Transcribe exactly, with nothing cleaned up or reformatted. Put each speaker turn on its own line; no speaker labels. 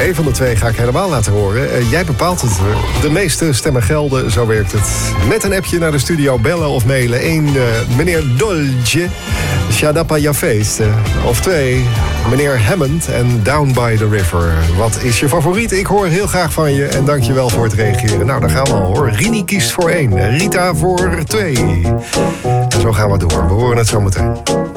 Eén van de twee ga ik helemaal laten horen. Uh, jij bepaalt het. De meeste stemmen gelden, zo werkt het. Met een appje naar de studio bellen of mailen. Eén, uh, meneer Dolce, Shadapa Your Face. Uh, of twee, meneer Hammond en Down by the River. Wat is je favoriet? Ik hoor heel graag van je en dank je wel voor het reageren. Nou, daar gaan we al hoor. Rini kiest voor één, Rita voor twee. En zo gaan we door. We horen het zo meteen.